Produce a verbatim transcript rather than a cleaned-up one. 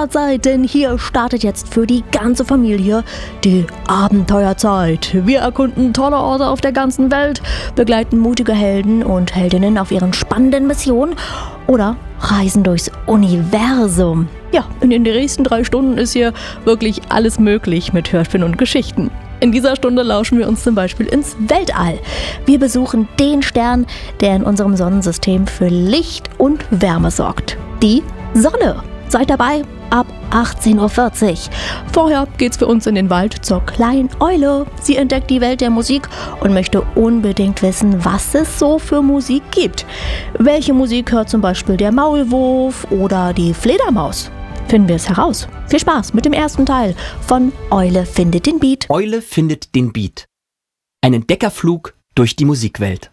Start seid, denn hier startet jetzt für die ganze Familie die Abenteuerzeit. Wir erkunden tolle Orte auf der ganzen Welt, begleiten mutige Helden und Heldinnen auf ihren spannenden Missionen oder reisen durchs Universum. Ja, in den nächsten drei Stunden ist hier wirklich alles möglich mit Hörspielen und Geschichten. In dieser Stunde lauschen wir uns zum Beispiel ins Weltall. Wir besuchen den Stern, der in unserem Sonnensystem für Licht und Wärme sorgt. Die Sonne. Seid dabei ab achtzehn Uhr vierzig. Vorher geht's für uns in den Wald zur kleinen Eule. Sie entdeckt die Welt der Musik und möchte unbedingt wissen, was es so für Musik gibt. Welche Musik hört zum Beispiel der Maulwurf oder die Fledermaus? Finden wir es heraus. Viel Spaß mit dem ersten Teil von Eule findet den Beat. Eule findet den Beat. Ein Entdeckerflug durch die Musikwelt.